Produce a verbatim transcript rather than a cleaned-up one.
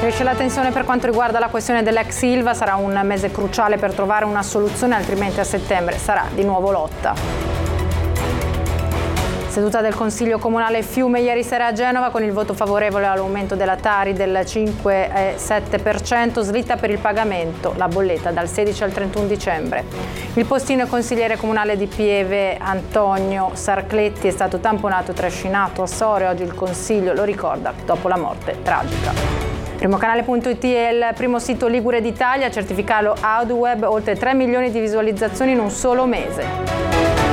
Cresce la tensione per quanto riguarda la questione dell'ex Ilva, sarà un mese cruciale per trovare una soluzione, altrimenti a settembre sarà di nuovo lotta. Seduta del Consiglio Comunale Fiume ieri sera a Genova con il voto favorevole all'aumento della Tari del cinque virgola sette per cento, slitta per il pagamento la bolletta dal sedici al trentuno dicembre. Il postino e consigliere comunale di Pieve Antonio Sarcletti è stato tamponato e trascinato a Sore. Oggi il Consiglio lo ricorda dopo la morte tragica. Primocanale punto it è il primo sito ligure d'Italia a certificarlo Audweb, oltre tre milioni di visualizzazioni in un solo mese.